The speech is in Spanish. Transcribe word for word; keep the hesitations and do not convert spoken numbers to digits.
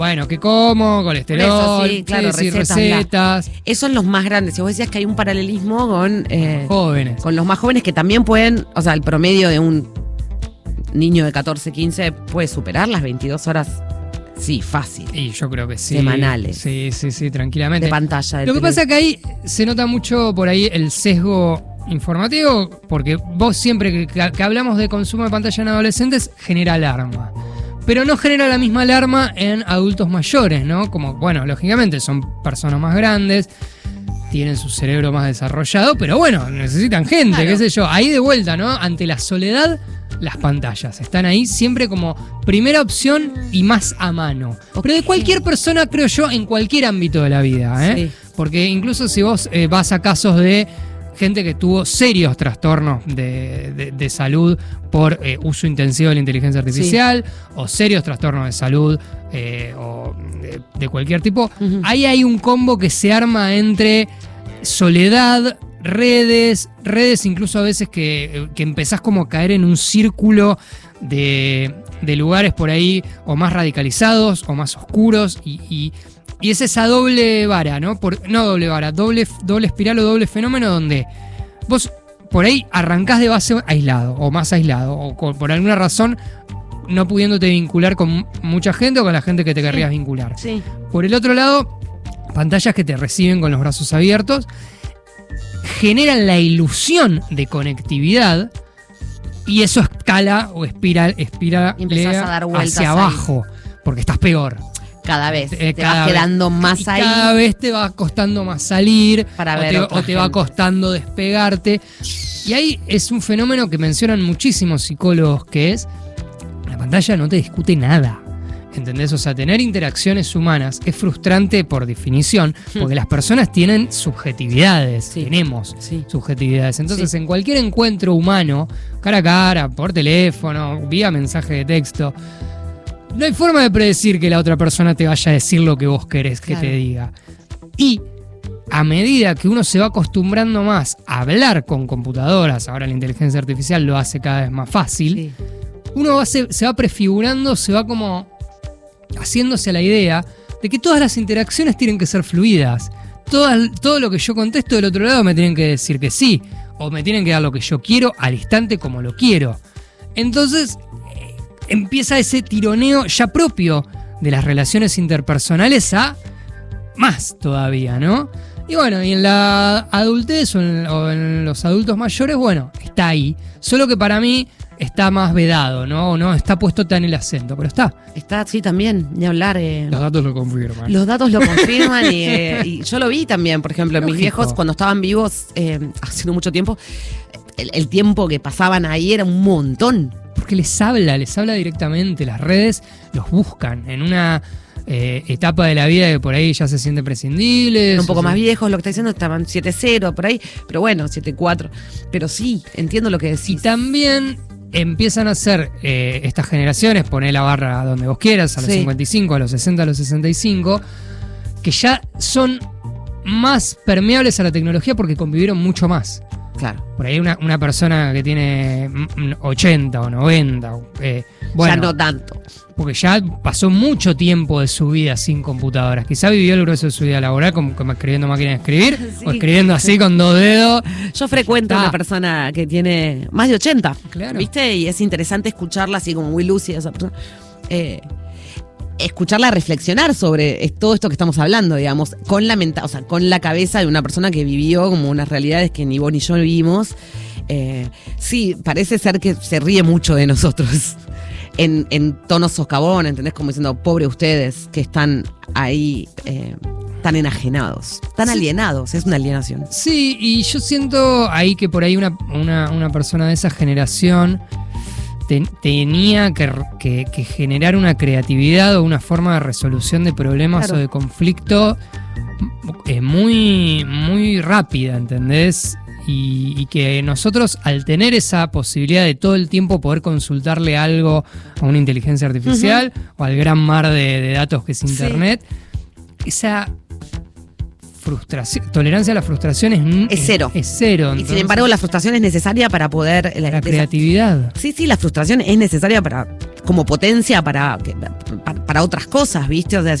Bueno, ¿qué como? Colesterol, Eso, sí, claro, sí, sí, recetas. recetas. La, esos son los más grandes. Si vos decías que hay un paralelismo con, eh, Jóvenes. con los más jóvenes que también pueden, o sea, el promedio de un niño de catorce, quince puede superar las veintidós horas. Sí, fácil. Y yo creo que sí. Semanales. Sí, sí, sí, tranquilamente. De pantalla. De Lo que tele. pasa es que ahí se nota mucho por ahí el sesgo informativo, porque vos siempre que, que hablamos de consumo de pantalla en adolescentes genera alarma. Pero no genera la misma alarma en adultos mayores, ¿no? Como, bueno, lógicamente son personas más grandes, tienen su cerebro más desarrollado, pero bueno, necesitan gente, Claro. qué sé yo. Ahí de vuelta, ¿no? Ante la soledad, las pantallas están ahí siempre como primera opción y más a mano. Ok. Pero de cualquier persona, creo yo, en cualquier ámbito de la vida, ¿eh? Sí. Porque incluso si vos eh, vas a casos de gente que tuvo serios trastornos de, de, de salud por eh, uso intensivo de la inteligencia artificial, sí. o serios trastornos de salud eh, o de, de cualquier tipo, uh-huh. ahí hay un combo que se arma entre soledad, redes, redes incluso a veces que, que empezás como a caer en un círculo de, de lugares por ahí o más radicalizados o más oscuros y, y Y es esa doble vara, ¿no? Por, no doble vara, doble, doble espiral o doble fenómeno donde vos por ahí arrancás de base aislado o más aislado o con, por alguna razón no pudiéndote vincular con mucha gente o con la gente que te querrías sí. vincular. Sí. Por el otro lado, pantallas que te reciben con los brazos abiertos generan la ilusión de conectividad y eso escala o espiral, espiral hacia abajo ahí. Porque estás peor. Cada vez eh, te cada vas quedando vez, más ahí. Cada vez te va costando más salir para o ver te, otra o te va costando despegarte. Y ahí es un fenómeno que mencionan muchísimos psicólogos, que es la pantalla no te discute nada. ¿Entendés? O sea, tener interacciones humanas es frustrante por definición, porque las personas tienen subjetividades, sí. tenemos sí. subjetividades. Entonces, sí. en cualquier encuentro humano, cara a cara, por teléfono, vía mensaje de texto, no hay forma de predecir que la otra persona te vaya a decir lo que vos querés que claro. te diga. Y a medida que uno se va acostumbrando más a hablar con computadoras, ahora la inteligencia artificial lo hace cada vez más fácil, sí. uno va, se, se va prefigurando, se va como haciéndose la idea de que todas las interacciones tienen que ser fluidas. Todas, todo lo que yo contesto del otro lado me tienen que decir que sí, o me tienen que dar lo que yo quiero al instante como lo quiero. Entonces empieza ese tironeo ya propio de las relaciones interpersonales a más todavía, ¿no? Y bueno, y en la adultez o en, o en los adultos mayores, bueno, está ahí. Solo que para mí está más vedado, ¿no? No está puesto tan el acento, pero está. Está, sí, también, ni hablar. Eh, los datos lo confirman. Los datos lo confirman y, eh, y yo lo vi también, por ejemplo, Lógico. mis viejos cuando estaban vivos, eh, hace no mucho tiempo, el, el tiempo que pasaban ahí era un montón. Porque les habla, les habla directamente. Las redes los buscan en una eh, etapa de la vida que por ahí ya se siente prescindible. Un poco más viejos, lo que está diciendo, estaban siete cero por ahí, pero bueno, siete cuatro. Pero sí, entiendo lo que decís. Y también empiezan a hacer eh, estas generaciones, poné la barra donde vos quieras, a los sí. cincuenta y cinco, a los sesenta, a los sesenta y cinco, que ya son más permeables a la tecnología porque convivieron mucho más. Claro. Por ahí una, una persona que tiene ochenta o noventa, eh, bueno, ya no tanto. Porque ya pasó mucho tiempo de su vida sin computadoras. Quizá vivió el grueso de su vida laboral como, como escribiendo máquina de escribir, sí. o escribiendo así con dos dedos. Yo frecuento a una persona que tiene más de ochenta, claro. ¿viste? Y es interesante escucharla así como muy lúcida esa persona. Eh, escucharla reflexionar sobre todo esto que estamos hablando, digamos, con la menta- o sea, con la cabeza de una persona que vivió como unas realidades que ni vos ni yo vivimos. Eh, sí, parece ser que se ríe mucho de nosotros en, en tono socavón, ¿entendés? Como diciendo, pobre ustedes que están ahí eh, tan enajenados, tan sí. alienados, es una alienación. Sí, y yo siento ahí que por ahí una, una, una persona de esa generación tenía que, que, que generar una creatividad o una forma de resolución de problemas claro. o de conflicto eh, muy, muy rápida, ¿entendés? Y, y que nosotros, al tener esa posibilidad de todo el tiempo poder consultarle algo a una inteligencia artificial uh-huh. o al gran mar de, de datos que es Internet, sí. esa frustración, tolerancia a la frustración es, es cero. Es, es cero. Entonces, y sin embargo, la frustración es necesaria para poder... La, la creatividad. Sí, sí, la frustración es necesaria para como potencia para, para, para otras cosas, ¿viste? O sea,